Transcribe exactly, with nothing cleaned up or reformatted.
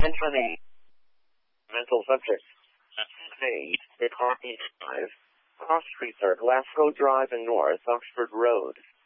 Attention eight. Mental subjects. eight. The car eight five. Cross Street Circle, Glasgow Drive and North Oxford Road.